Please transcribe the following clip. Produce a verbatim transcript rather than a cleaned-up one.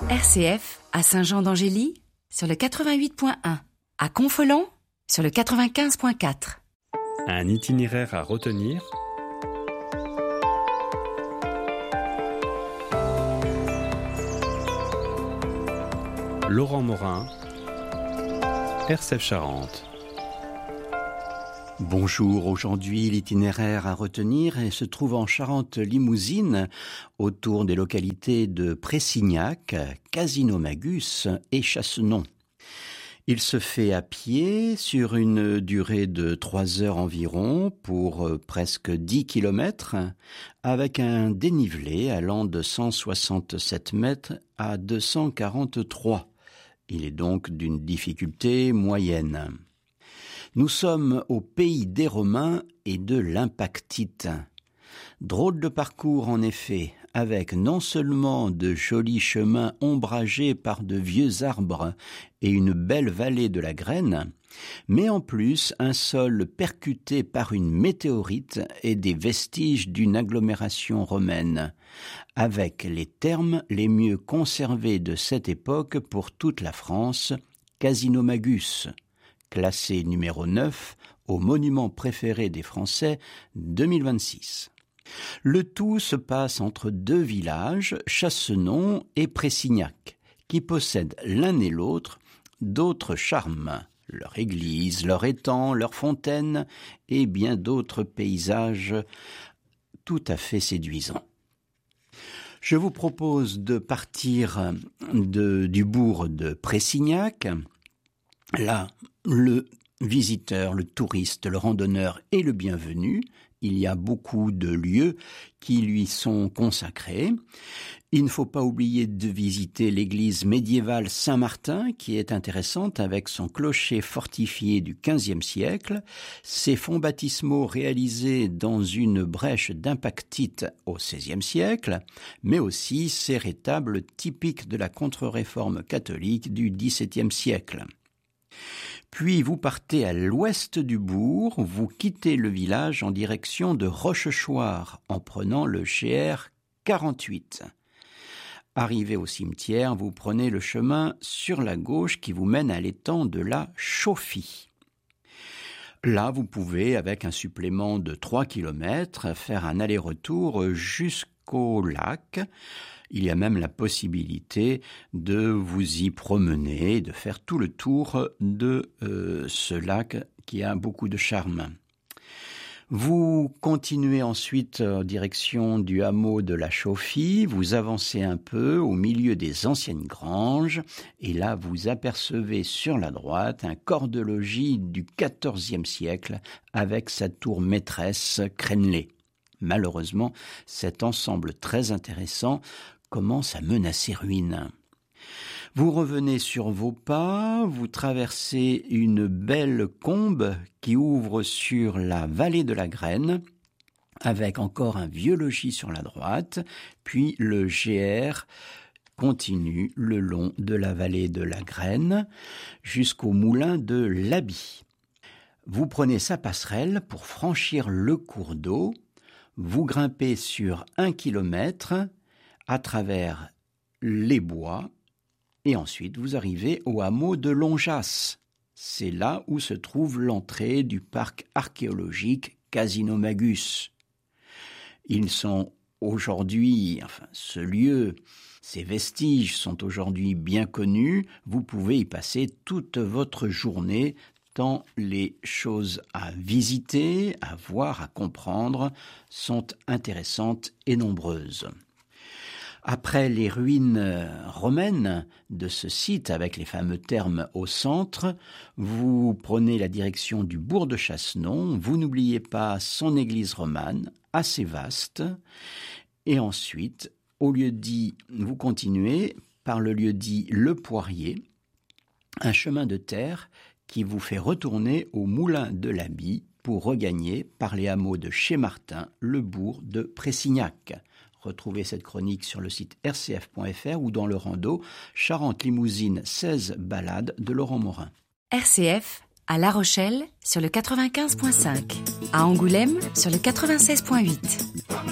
R C F à Saint-Jean-d'Angély sur le quatre-vingt-huit point un, à Confolens sur le quatre-vingt-quinze point quatre. Un itinéraire à retenir. Laurent Morin, R C F Charente. Bonjour, aujourd'hui l'itinéraire à retenir se trouve en Charente-Limousine, autour des localités de Pressignac, Casino-Magus et Chassenon. Il se fait à pied sur une durée de trois heures environ pour presque dix kilomètres, avec un dénivelé allant de cent soixante-sept mètres à deux cent quarante-trois. Il est donc d'une difficulté moyenne. Nous sommes au pays des Romains et de l'Impactite. Drôle de parcours en effet, avec non seulement de jolis chemins ombragés par de vieux arbres et une belle vallée de la Graine, mais en plus un sol percuté par une météorite et des vestiges d'une agglomération romaine, avec les thermes les mieux conservés de cette époque pour toute la France, Casino-Magus, classé numéro neuf au monument préféré des Français deux mille vingt-six. Le tout se passe entre deux villages, Chassenon et Pressignac, qui possèdent l'un et l'autre d'autres charmes, leur église, leur étang, leur fontaine et bien d'autres paysages tout à fait séduisants. Je vous propose de partir de, du bourg de Pressignac. Là, le visiteur, le touriste, le randonneur est le bienvenu. Il y a beaucoup de lieux qui lui sont consacrés. Il ne faut pas oublier de visiter l'église médiévale Saint-Martin, qui est intéressante avec son clocher fortifié du quinzième siècle, ses fonts baptismaux réalisés dans une brèche d'impactite au seizième siècle, mais aussi ses rétables typiques de la contre-réforme catholique du dix-septième siècle. Puis vous partez à l'ouest du bourg, vous quittez le village en direction de Rochechouart en prenant le G R quarante-huit. Arrivé au cimetière, vous prenez le chemin sur la gauche qui vous mène à l'étang de la Chauffie. Là, vous pouvez, avec un supplément de trois kilomètres, faire un aller-retour jusqu'au lac. Il y a même la possibilité de vous y promener, de faire tout le tour de euh, ce lac qui a beaucoup de charme. Vous continuez ensuite en direction du hameau de la Chauffie, vous avancez un peu au milieu des anciennes granges et là vous apercevez sur la droite un corps de logis du quatorzième siècle avec sa tour maîtresse crénelée. Malheureusement, cet ensemble très intéressant commence à menacer ruine. Vous revenez sur vos pas, vous traversez une belle combe qui ouvre sur la vallée de la Graine, avec encore un vieux logis sur la droite, puis le G R continue le long de la vallée de la Graine jusqu'au moulin de l'Abby. Vous prenez sa passerelle pour franchir le cours d'eau, vous grimpez sur un kilomètre à travers les bois, et ensuite vous arrivez au hameau de Lonjas. C'est là où se trouve l'entrée du parc archéologique Casino-Magus. Ils sont aujourd'hui, enfin ce lieu, ces vestiges sont aujourd'hui bien connus, vous pouvez y passer toute votre journée, tant les choses à visiter, à voir, à comprendre sont intéressantes et nombreuses. Après les ruines romaines de ce site, avec les fameux thermes au centre, vous prenez la direction du bourg de Chassenon. Vous n'oubliez pas son église romane, assez vaste. Et ensuite, au lieu-dit, vous continuez par le lieu-dit Le Poirier, un chemin de terre qui vous fait retourner au moulin de l'Abby pour regagner, par les hameaux de chez Martin, le bourg de Pressignac. Retrouvez cette chronique sur le site r c f point f r ou dans le rando Charente-Limousine seize balades de Laurent Morin. R C F à La Rochelle sur le quatre-vingt-quinze point cinq, à Angoulême sur le quatre-vingt-seize point huit.